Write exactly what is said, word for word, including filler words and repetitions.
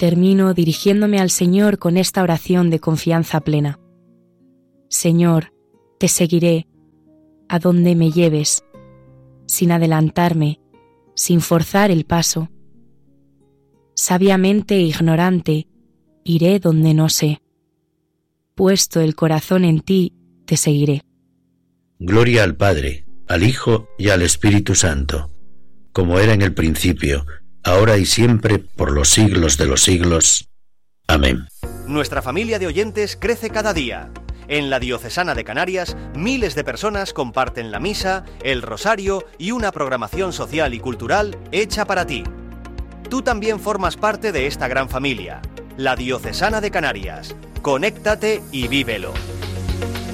Termino dirigiéndome al Señor con esta oración de confianza plena. Señor, te seguiré a donde me lleves, sin adelantarme, sin forzar el paso. Sabiamente e ignorante, iré donde no sé. Puesto el corazón en ti, te seguiré. Gloria al Padre, al Hijo y al Espíritu Santo, como era en el principio, ahora y siempre, por los siglos de los siglos. Amén. Nuestra familia de oyentes crece cada día. En la Diocesana de Canarias, miles de personas comparten la misa, el rosario y una programación social y cultural hecha para ti. Tú también formas parte de esta gran familia, la Diocesana de Canarias. Conéctate y vívelo.